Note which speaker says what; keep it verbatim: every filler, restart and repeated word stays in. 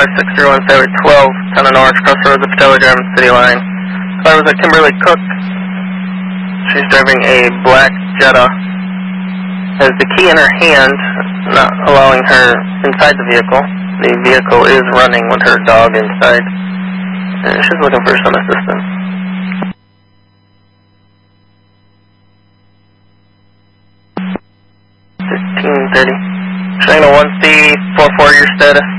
Speaker 1: five six zero one Highway twelve, ten on Orange Crossroads, the Patello Drive City Line. Car was a Kimberly Cook. She's driving a black Jetta. Has the key in her hand, not allowing her inside the vehicle. The vehicle is running with her dog inside. And she's looking for some assistance. fifteen thirty. China one C four four, your status.